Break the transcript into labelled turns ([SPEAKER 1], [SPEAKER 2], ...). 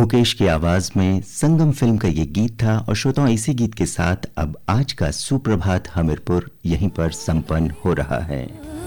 [SPEAKER 1] मुकेश की आवाज में संगम फिल्म का ये गीत था। और श्रोताओं, इसी गीत के साथ अब आज का सुप्रभात हमीरपुर यहीं पर संपन्न हो रहा है।